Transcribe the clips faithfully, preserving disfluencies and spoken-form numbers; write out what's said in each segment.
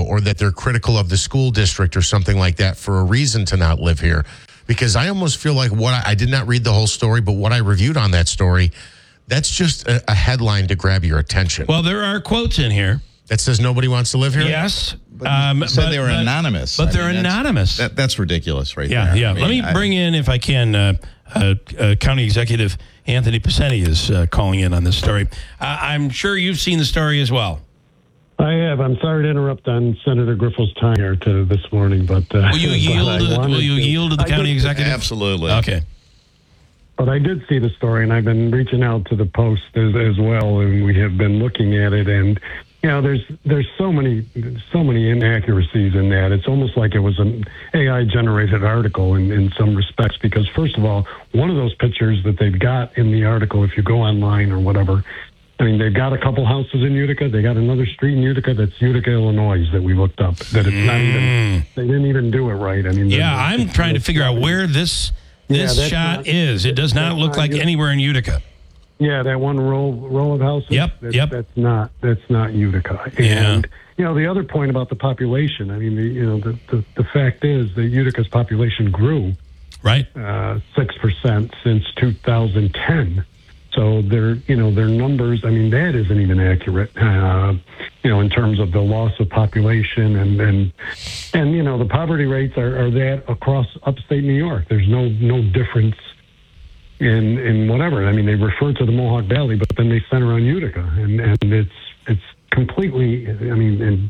or that they're critical of the school district or something like that for a reason to not live here. Because I almost feel like what I, I did not read the whole story, but what I reviewed on that story, that's just a, a headline to grab your attention. Well, there are quotes in here that says nobody wants to live here? Yes. But um, you said but, they were but, anonymous. But I they're mean, that's, anonymous. That, that's ridiculous right yeah, there. Yeah, I mean, Let me I, bring in, if I can, uh, uh, uh, County Executive Anthony Pisani is uh, calling in on this story. Uh, I'm sure you've seen the story as well. I have. I'm sorry to interrupt on Senator Griffel's time here to this morning, but uh, will you yield? Will you to, yield to the I county did, executive? Absolutely. Okay. But I did see the story, and I've been reaching out to the Post as, as well, and we have been looking at it. And you know, there's there's so many so many inaccuracies in that. It's almost like it was an A I generated article in, in some respects. Because first of all, one of those pictures that they've got in the article, if you go online or whatever. I mean, they've got a couple houses in Utica. They got another street in Utica that's Utica, Illinois, that we looked up. That it's mm. not even, they didn't even do it right. I mean, yeah, I'm trying to figure out where this this yeah, shot not, is. It does not look not like Utica. Anywhere in Utica. Yeah, that one row row of houses. Yep, that's, yep. That's not that's not Utica. And yeah. you know, the other point about the population. I mean, the, you know, the, the the fact is that Utica's population grew right uh, six percent since two thousand ten. So their, you know, their numbers, I mean, that isn't even accurate, uh, you know, in terms of the loss of population and, and, and you know, the poverty rates are, are that across upstate New York. There's no, no difference in, in whatever. I mean, they refer to the Mohawk Valley, but then they center on Utica, and, and it's, it's completely, I mean,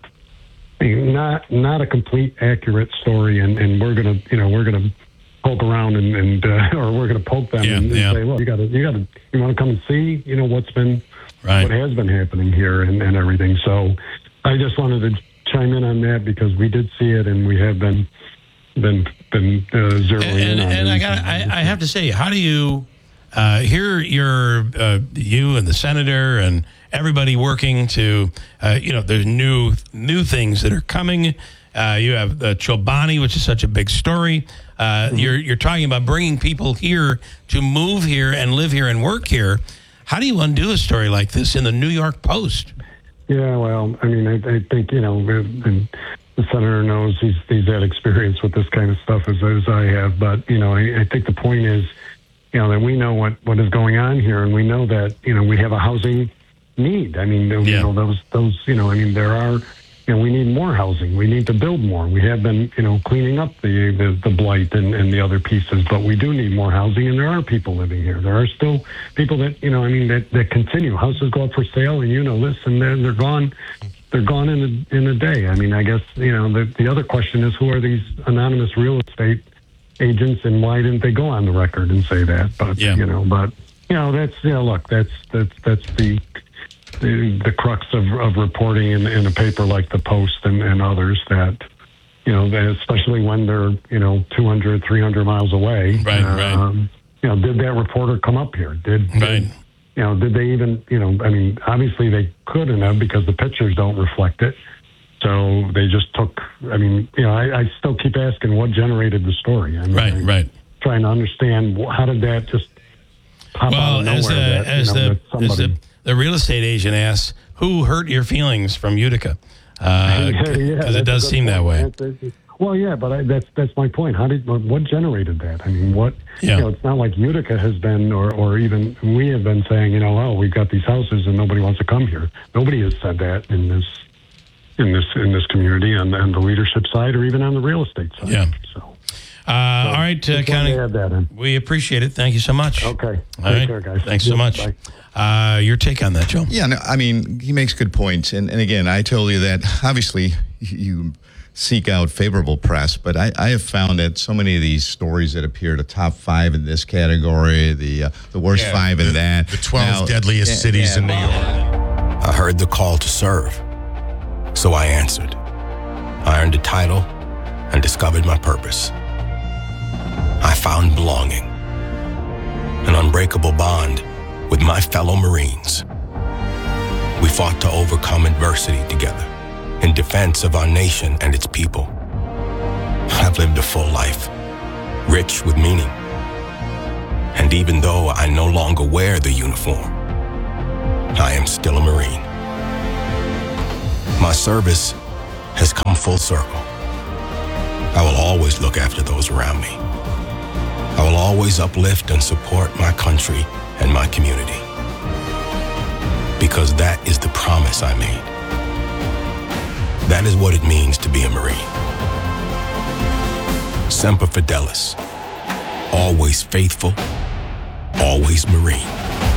and not, not a complete accurate story. And, and we're going to, you know, we're going to poke around and, and uh, or we're going to poke them yeah, and, and yeah. say, well, you got to, you got to, you want to come and see, you know, what's been, right. what has been happening here and, and everything. So I just wanted to chime in on that because we did see it and we have been, been, been uh, zeroing and, in on and it. I got, I, I have to say, how do you, uh, here you're, uh, you and the senator and everybody working to, uh, you know, there's new, new things that are coming. Uh, you have uh, Chobani, which is such a big story. Uh, mm-hmm. You're you're talking about bringing people here to move here and live here and work here. How do you undo a story like this in the New York Post? Yeah, well, I mean, I, I think, you know, and the senator knows he's he's had experience with this kind of stuff as, as I have. But, you know, I, I think the point is, you know, that we know what, what is going on here, and we know that, you know, we have a housing need. I mean, you yeah. know, those, those, you know, I mean, there are... You know, we need more housing. We need to build more. We have been, you know, cleaning up the the, the blight and, and the other pieces, but we do need more housing, and there are people living here. There are still people that, you know, I mean, that, that continue. Houses go up for sale, and you know this, and they're, they're gone. They're gone in a, in a day. I mean, I guess, you know, the, the other question is, who are these anonymous real estate agents, and why didn't they go on the record and say that? But, yeah. you know, but, you know, that's, you know, look, that's, that's, that's the... The, the crux of, of reporting in, in a paper like the Post and, and others that, you know, that especially when they're, you know, two hundred, three hundred miles away. Right, um, right. You know, did that reporter come up here? Did, right. did, you know, did they even, you know, I mean, obviously they couldn't have because the pictures don't reflect it. So they just took, I mean, you know, I, I still keep asking what generated the story. I mean, right, I'm right. Trying to understand how did that just pop well, out of nowhere? As the, that, as, you know, the, that somebody, as the the real estate agent asks, who hurt your feelings from Utica? Because uh, yeah, it does seem point. that way. That's, that's, well, yeah, but I, that's that's my point. How did what generated that? I mean, what? Yeah. You know, it's not like Utica has been, or or even we have been saying, you know, oh, we've got these houses and nobody wants to come here. Nobody has said that in this in this in this community on, on the leadership side or even on the real estate side. Yeah. So. Uh, so all right, uh, County. We appreciate it. Thank you so much. Okay. All Take right. care, guys. Thanks so yep, much. Uh, your take on that, Joe? Yeah, no, I mean, he makes good points. And, and again, I told you that obviously you seek out favorable press, but I, I have found that so many of these stories that appear to top five in this category, the uh, the worst yeah, five the, in that. The twelve now, deadliest yeah, cities yeah. in New York. I heard the call to serve, so I answered. I earned a title and discovered my purpose. I found belonging, an unbreakable bond with my fellow Marines. We fought to overcome adversity together in defense of our nation and its people. I've lived a full life, rich with meaning. And even though I no longer wear the uniform, I am still a Marine. My service has come full circle. I will always look after those around me. I will always uplift and support my country and my community. Because that is the promise I made. That is what it means to be a Marine. Semper Fidelis. Always faithful, always Marine.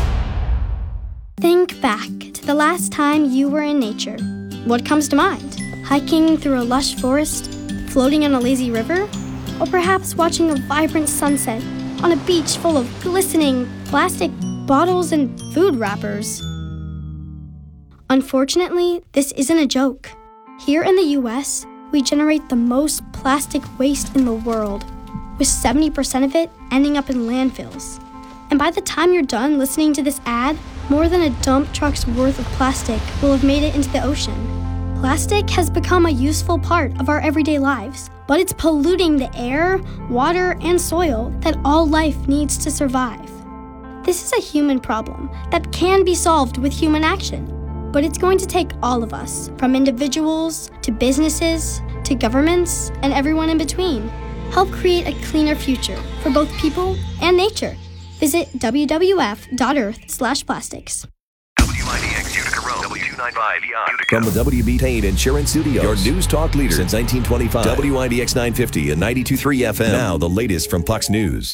Think back to the last time you were in nature. What comes to mind? Hiking through a lush forest, floating on a lazy river, or perhaps watching a vibrant sunset on a beach full of glistening plastic bottles and food wrappers. Unfortunately, this isn't a joke. Here in the U S, we generate the most plastic waste in the world, with seventy percent of it ending up in landfills. And by the time you're done listening to this ad, more than a dump truck's worth of plastic will have made it into the ocean. Plastic has become a useful part of our everyday lives, but it's polluting the air, water, and soil that all life needs to survive. This is a human problem that can be solved with human action, but it's going to take all of us, from individuals to businesses to governments and everyone in between. Help create a cleaner future for both people and nature. Visit w w f dot earth slash plastics. W I D X Utica Road, W two ninety-five Utica. From the W B Tain Insurance Studios, your news talk leader since nineteen twenty-five. W I D X nine fifty and ninety-two point three F M. Now the latest from Fox News.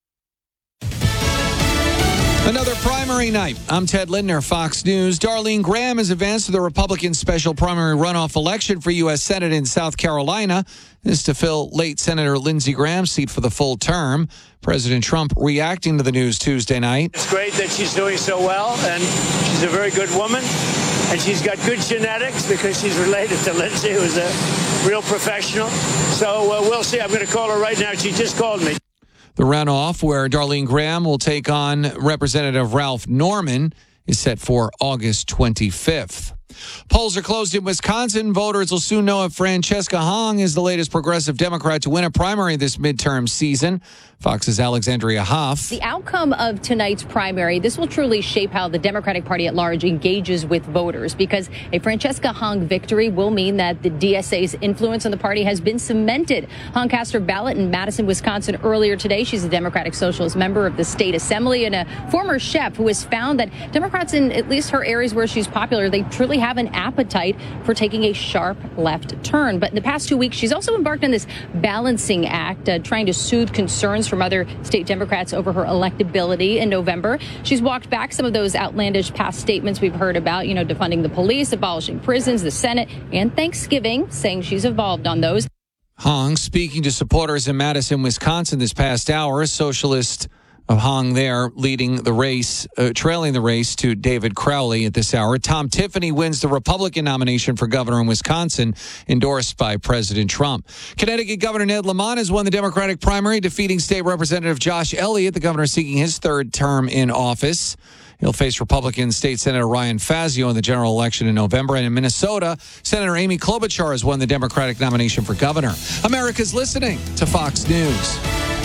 Another primary night. I'm Ted Lindner, Fox News. Darlene Graham has advanced to the Republican special primary runoff election for U S Senate in South Carolina. This is to fill late Senator Lindsey Graham's seat for the full term. President Trump reacting to the news Tuesday night. It's great that she's doing so well, and she's a very good woman, and she's got good genetics because she's related to Lindsey, who's a real professional. So uh, we'll see. I'm going to call her right now. She just called me. The runoff, where Darlene Graham will take on Representative Ralph Norman, is set for August twenty-fifth. Polls are closed in Wisconsin. Voters will soon know if Francesca Hong is the latest progressive Democrat to win a primary this midterm season. Fox's Alexandria Hoff. The outcome of tonight's primary, this will truly shape how the Democratic Party at large engages with voters, because a Francesca Hong victory will mean that the D S A's influence on the party has been cemented. Hong cast her ballot in Madison, Wisconsin earlier today. She's a Democratic Socialist member of the state assembly and a former chef who has found that Democrats in at least her areas where she's popular, they truly have an appetite for taking a sharp left turn. But in the past two weeks, she's also embarked on this balancing act, uh, trying to soothe concerns from other state Democrats over her electability in November. She's walked back some of those outlandish past statements we've heard about, you know, defunding the police, abolishing prisons, the Senate, and Thanksgiving, saying she's evolved on those. Hong speaking to supporters in Madison, Wisconsin this past hour. Socialist of Hong there leading the race, uh, trailing the race to David Crowley at this hour. Tom Tiffany wins the Republican nomination for governor in Wisconsin, endorsed by President Trump. Connecticut Governor Ned Lamont has won the Democratic primary, defeating State Representative Josh Elliott, the governor seeking his third term in office. He'll face Republican State Senator Ryan Fazio in the general election in November. And in Minnesota, Senator Amy Klobuchar has won the Democratic nomination for governor. America's listening to Fox News.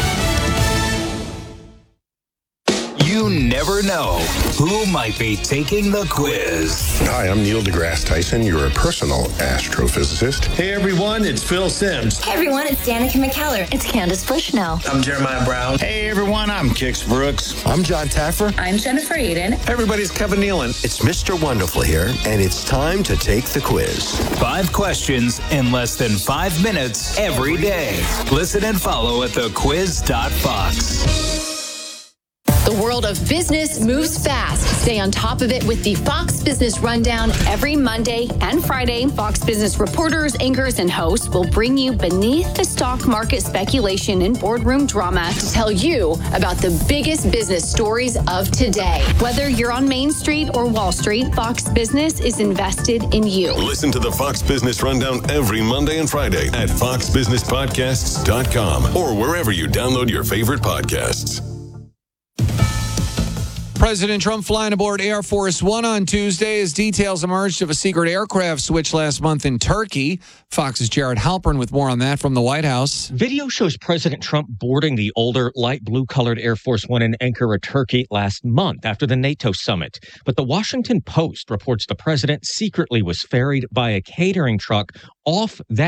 You never know who might be taking the quiz. Hi, I'm Neil deGrasse Tyson, your personal astrophysicist. Hey everyone, it's Phil Sims. Hey everyone, it's Danica McKellar. It's Candace Bushnell. I'm Jeremiah Brown. Hey everyone, I'm Kix Brooks. I'm John Taffer. I'm Jennifer Aiden. Hey everybody, it's Kevin Nealon. It's Mister Wonderful here, and it's time to take the quiz. Five questions in less than five minutes every day. Listen and follow at the quiz dot fox. The world of business moves fast. Stay on top of it with the Fox Business Rundown every Monday and Friday. Fox Business reporters, anchors, and hosts will bring you beneath the stock market speculation and boardroom drama to tell you about the biggest business stories of today. Whether you're on Main Street or Wall Street, Fox Business is invested in you. Listen to the Fox Business Rundown every Monday and Friday at fox business podcasts dot com or wherever you download your favorite podcasts. President Trump flying aboard Air Force One on Tuesday as details emerged of a secret aircraft switch last month in Turkey. Fox's Jared Halpern with more on that from the White House. Video shows President Trump boarding the older, light blue-colored Air Force One in Ankara, Turkey last month after the NATO summit. But the Washington Post reports the president secretly was ferried by a catering truck off that